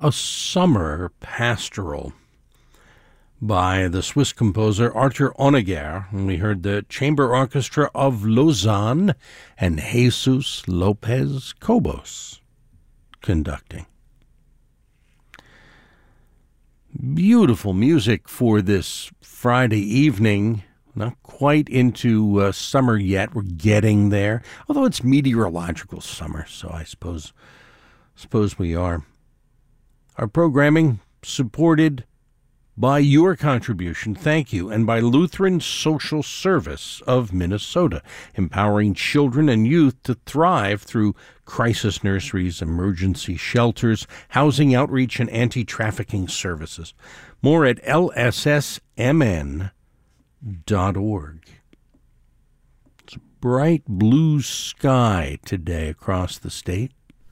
a summer pastoral by the Swiss composer Arthur Honegger, and we heard the Chamber Orchestra of Lausanne and Jesus Lopez Cobos conducting. Beautiful music for this Friday evening. Not quite into summer yet. We're getting there, although it's meteorological summer, so I suppose we are. Our programming supported by your contribution, thank you, and by Lutheran Social Service of Minnesota, empowering children and youth to thrive through crisis nurseries, emergency shelters, housing outreach, and anti-trafficking services. More at lssmn.org. It's a bright blue sky today across the state.